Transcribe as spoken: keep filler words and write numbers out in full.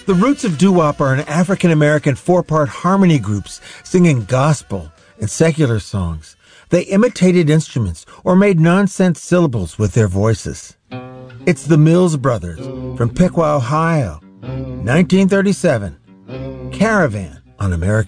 The roots of doo-wop are in African-American four-part harmony groups singing gospel and secular songs. They imitated instruments or made nonsense syllables with their voices. It's the Mills Brothers from Piqua, Ohio, nineteen thirty-seven. Caravan on American